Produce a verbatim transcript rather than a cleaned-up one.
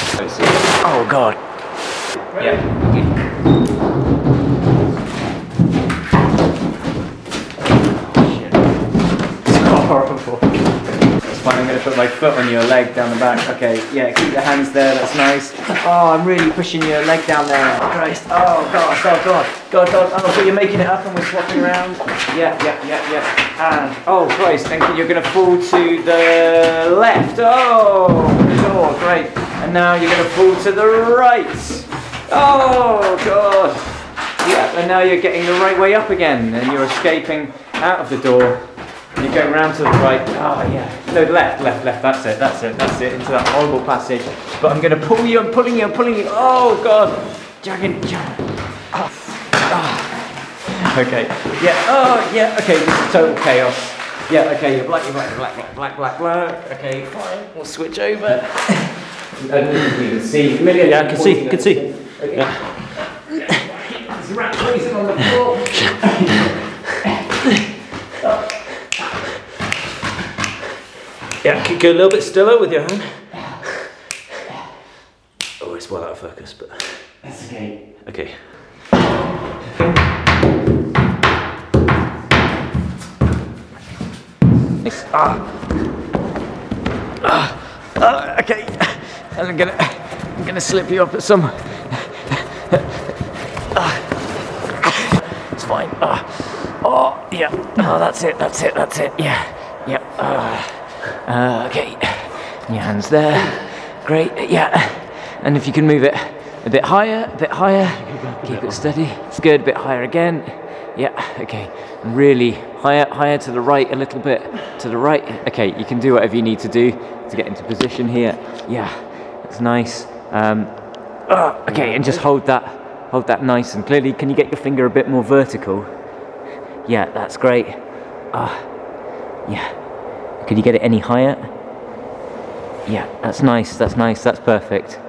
Oh God. Yeah. It's horrible. It's fine, I'm going to put my foot on your leg down the back. Okay, yeah, keep the hands there, that's nice. Oh, I'm really pushing your leg down there. Christ. Oh gosh, oh God. God, God, oh, so you're making it up and we're swapping around. Yeah, yeah, yeah, yeah. And, oh Christ, thank you. You're going to fall to the left. Oh, oh, great. And now you're going to fall to the right. Oh God. Yeah, and now you're getting the right way up again and you're escaping out of the door. And you're going round to the right. Oh yeah. No, left, left, left. That's it, that's it, that's it. Into that horrible passage. But I'm going to pull you, I'm pulling you, I'm pulling you. Oh God. Jagging. Oh. Oh. Okay. Yeah. Oh yeah. Okay. This is total chaos. Yeah. Okay. You're black. You're black. You're black. Black. Black. Black. Black. Okay. Fine. We'll switch over. And you can see. Familiar. Yeah. I can see. Can see. Okay. Yeah. There's rat poison on the floor. Yeah. Go a little bit stiller with your hand. Oh, it's well out of focus, but That's okay. okay. Ah. Ah. Ah. Okay. And I'm gonna, I'm gonna slip you up at some. Ah. It's fine. Ah. Oh, yeah. Oh, that's it. That's it. That's it. Yeah. Yeah. Uh, uh, okay. Your hands there. Great. Yeah. And if you can move it a bit higher, a bit higher. Keep it steady. It's good. A bit higher again. Yeah, okay. Really higher, higher to the right a little bit. To the right. Okay, you can do whatever you need to do to get into position here. Yeah, that's nice. Um, oh, okay, and just hold that, hold that nice and clearly. Can you get your finger a bit more vertical? Yeah, that's great. Ah, uh, yeah. Can you get it any higher? Yeah, that's nice. That's nice. That's perfect.